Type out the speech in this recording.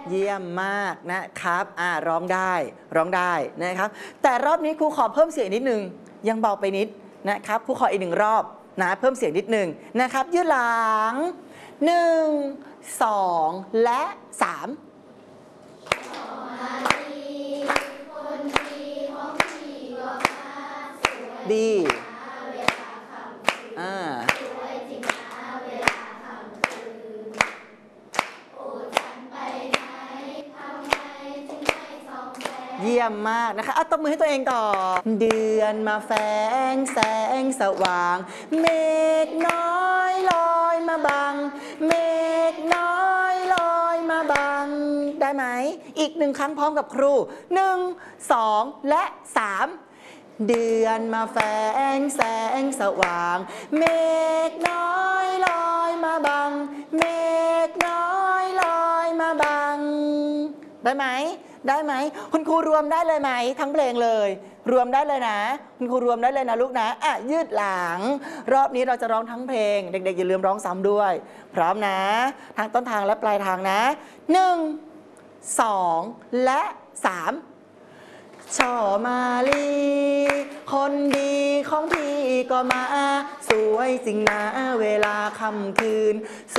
เยี่ยมมากนะครับร้องได้นะครับแต่รอบนี้ครูขอเพิ่มเสียงนิดนึงยังเบาไปนิดนะครับครูขออีก1 รอบนะเพิ่มเสียงนิดนึงนะครับยืดหลัง1 2 และ 3ดีเยี่ยมมากนะคะตบมือให้ตัวเองก่อนเดือนมาแฝงแสงสว่างเมฆน้อยลอยมาบังเมฆน้อยลอยมาบังได้ไหมอีก1 ครั้งพร้อมกับครู1 2 และ 3เดือนมาแฝงแสงสว่างเมฆน้อยลอยมาบังเมฆน้อยลอยมาบังได้ไหมคุณครูรวมได้เลยไหมทั้งเพลงเลยรวมได้เลยนะคุณครูรวมได้เลยนะลูกนะยืดหลังรอบนี้เราจะร้องทั้งเพลงเด็กๆอย่าลืมร้องซ้ำด้วยพร้อมนะทางต้นทางและปลายทางนะ1 2 และ 3ช่อมาลีคนดีของพี่ก็มาสวยจริงนะเวลาค่ำคืน